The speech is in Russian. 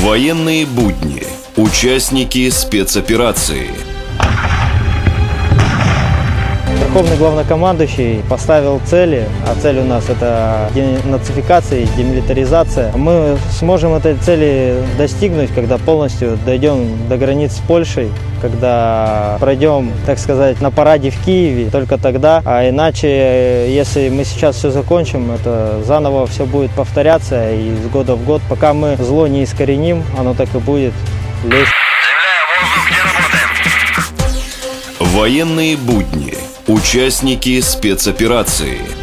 Военные будни. Участники спецоперации. Верховный главнокомандующий поставил цели, а цель у нас это денацификация и демилитаризация. Мы сможем этой цели достигнуть, когда полностью дойдем до границ с Польшей, когда пройдем, так сказать, на параде в Киеве, только тогда. А иначе, если мы сейчас все закончим, это заново все будет повторяться и из года в год. Пока мы зло не искореним, оно так и будет лезть. Военные будни. Участники спецоперации.